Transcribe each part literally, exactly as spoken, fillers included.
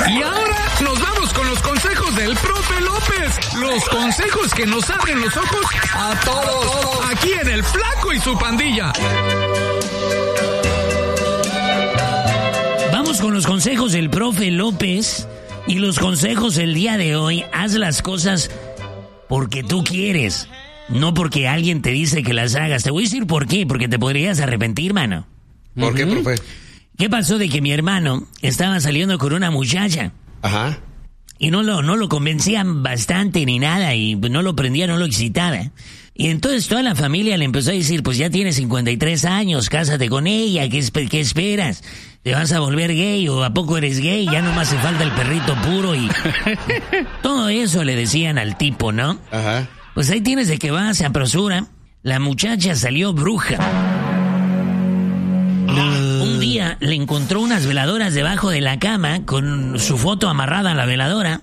Y ahora nos vamos con los consejos del profe López. Los consejos que nos abren los ojos a todos. Aquí en El Flaco y su Pandilla. Vamos con los consejos del profe López. Y los consejos del día de hoy: haz las cosas porque tú quieres, no porque alguien te dice que las hagas. Te voy a decir por qué, porque te podrías arrepentir, mano. ¿Por uh-huh. qué, profe? ¿Qué pasó de que mi hermano estaba saliendo con una muchacha? Ajá. Y no lo, no lo convencían bastante ni nada, y no lo prendía, no lo excitaba. Y entonces toda la familia le empezó a decir, pues ya tienes cincuenta y tres años, cásate con ella, ¿qué, qué esperas? ¿Te vas a volver gay o a poco eres gay? Ya nomás hace falta el perrito puro y... Todo eso le decían al tipo, ¿no? Ajá. Pues ahí tienes de que va, se apresura. La muchacha salió bruja. Un día le encontró unas veladoras debajo de la cama con su foto amarrada a la veladora.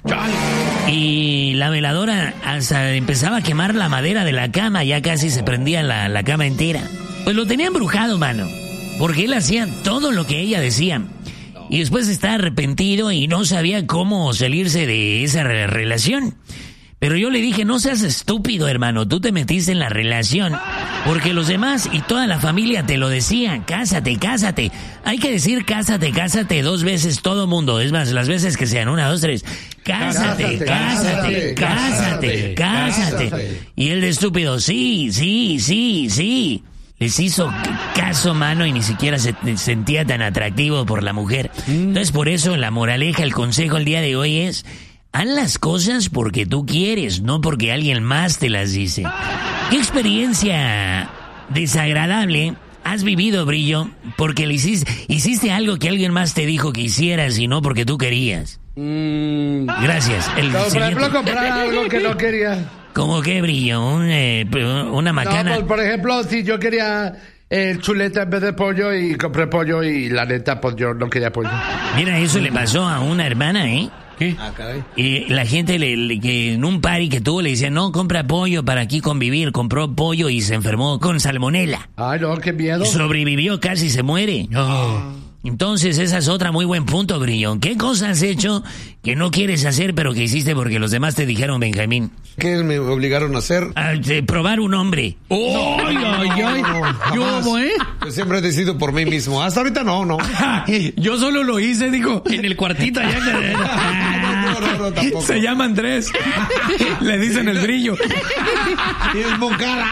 Y la veladora hasta empezaba a quemar la madera de la cama, ya casi se prendía la, la cama entera. Pues lo tenía embrujado, mano, porque él hacía todo lo que ella decía. Y después estaba arrepentido y no sabía cómo salirse de esa re- relación. Pero yo le dije, no seas estúpido, hermano, tú te metiste en la relación porque los demás y toda la familia te lo decían, cásate, cásate. Hay que decir cásate, cásate dos veces todo mundo, es más, las veces que sean, una, dos, tres. Cásate, cásate, cásate, cásate, cásate. Y él de estúpido, sí, sí, sí, sí. Les hizo caso, mano, y ni siquiera se sentía tan atractivo por la mujer. Entonces, por eso, la moraleja, el consejo el día de hoy es... haz las cosas porque tú quieres, no porque alguien más te las dice. ¿Qué experiencia desagradable has vivido, Brillo, porque le hiciste, hiciste algo que alguien más te dijo que hicieras y no porque tú querías? Mm. Gracias. El no, siguiente... por ejemplo, comprar algo que no quería. ¿Cómo qué, Brillo? Un, eh, una macana. No, pues, por ejemplo, si yo quería... el chuleta en vez de pollo y compré pollo y la neta, pues yo no quería pollo. Mira, eso le pasó a una hermana, ¿eh? ¿Qué? Ah, caray. Y la gente le, le, que en un party que tuvo le decía, no, compra pollo para aquí convivir. Compró pollo y se enfermó con salmonela. Ay, no, qué miedo. Sobrevivió, casi se muere. No. Entonces, esa es otra muy buen punto, Brillón. ¿Qué cosa has hecho que no quieres hacer, pero que hiciste porque los demás te dijeron, Benjamín? ¿Qué me obligaron a hacer? A, de probar un hombre. ¡Oh! ¡Ay, ay, ay! ¿Yo, eh? Yo siempre he decidido por mí mismo. Hasta ahorita no, no. Yo solo lo hice, dijo, en el cuartito allá. no, no, no, tampoco. Se llama Andrés. Le dicen el Brillo. Y es Moncada.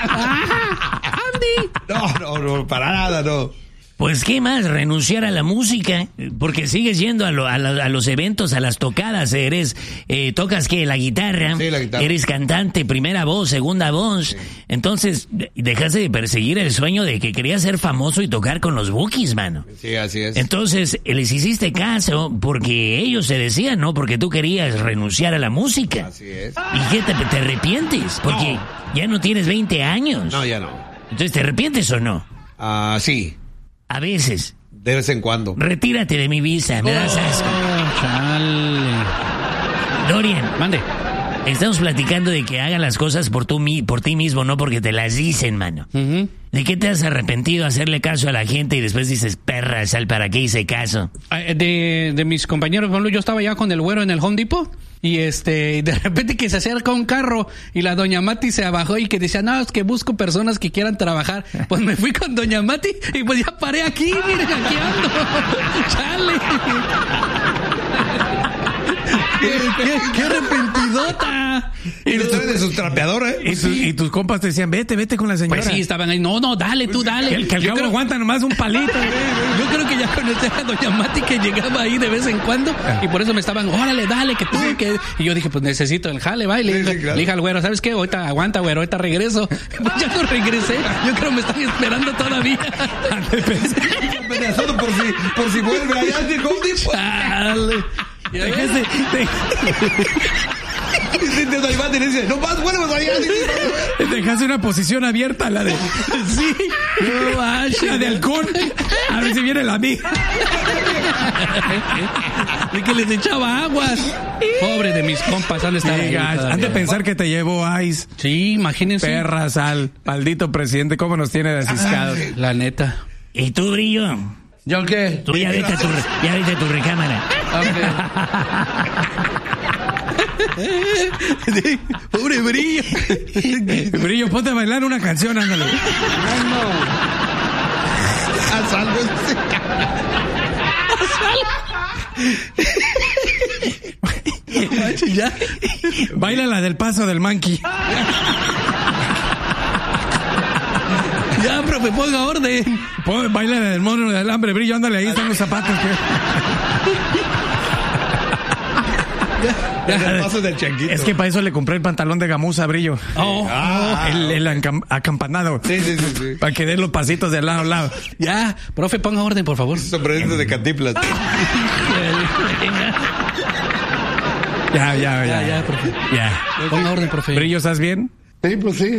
Andy. No, no, no, para nada, no. Pues, ¿qué más? Renunciar a la música, porque sigues yendo a, lo, a, la, a los eventos, a las tocadas, eres, eh, tocas, ¿qué? La guitarra, sí, la guitarra, eres cantante, primera voz, segunda voz, sí. Entonces, dejaste de perseguir el sueño de que querías ser famoso y tocar con los Bukis, mano. Sí, así es. Entonces, les hiciste caso porque ellos se decían, ¿no? Porque tú querías renunciar a la música. Así es. ¿Y qué, te, te arrepientes? Porque no. Ya no tienes veinte años. No, ya no. Entonces, ¿te arrepientes o no? Ah, uh, sí. A veces. De vez en cuando. Retírate de mi visa, me das asco. Oh, chale. Dorian. Mande. Estamos platicando de que hagan las cosas por, tú, por ti mismo, no porque te las dicen, mano. Uh-huh. ¿De qué te has arrepentido hacerle caso a la gente y después dices, perra, sal, ¿para qué hice caso? De, de mis compañeros, yo estaba ya con el güero en el Home Depot y este, de repente que se acerca un carro y la doña Mati se abajó y que decía, no, es que busco personas que quieran trabajar. Pues me fui con doña Mati y pues ya paré aquí, miren, aquí ando. Chale. ¿Qué, qué, qué arrepentidota? Y tú eres un trapeador, ¿eh? Y, tu, y tus compas te decían, vete, vete con la señora. Pues sí, estaban ahí, no, no, dale, tú dale. Que, que al cabo creo, aguanta nomás un palito. Yo creo que ya conocí a doña Mati que llegaba ahí de vez en cuando y por eso me estaban, órale, dale, que tú, que... Y yo dije, pues necesito el jale, va. Y le, sí, sí, claro. Le dije al güero, ¿sabes qué? Ahorita, aguanta, güero, ahorita regreso. Pues ya no regresé. Yo creo que me están esperando todavía. Amenazado por si, por si vuelve allá de Home Depot. Dale. Dejaste, te... no más, vuelvas allá. Dejaste una posición abierta, la de... Sí, no, la de halcón. A ver si viene la amiga. Y que les echaba aguas. Pobre de mis compas, han de estar ahí. Han de pensar que te llevó Ice. Sí, imagínense. Perras al maldito presidente, cómo nos tiene desciscados. La neta. ¿Y tú, Brillo? ¿Yo qué? Tú ya viste tu, re- ya viste tu recámara. Sí, pobre Brillo. Brillo, ponte a bailar una canción, ándale. Haz algo. Ya. Baila la del paso del monkey. Ya, profe, ponga orden. Pon- baila la del mono del hambre, Brillo, ándale, ahí están los zapatos. El paso del changuito. Es que para eso le compré el pantalón de gamuza, Brillo. Oh, Ah, el el ancam- acampanado. Sí, sí, sí, sí. Para que dé los pasitos de lado a lado. ya, profe, ponga orden, por favor. Sombrerito de Cantinflas. Ya, ya, ya. Ya, ya, profe. Ya. Ponga orden, profe. Brillo, ¿estás bien? Sí, pues sí.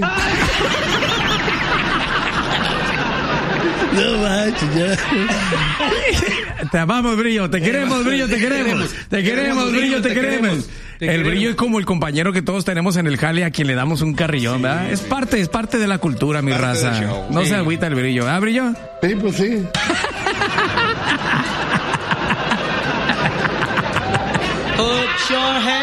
No manches, ya. Te amamos, Brillo. Te queremos, Brillo, te queremos. Te queremos, Brillo, te queremos. Te El queremos. Brillo es como el compañero que todos tenemos en el jale a quien le damos un carrillón, ¿verdad? Es parte, es parte de la cultura, mi Parte raza. del show. No Sí. se agüita el Brillo, ¿ah, Brillo? Sí, pues sí. Put your hand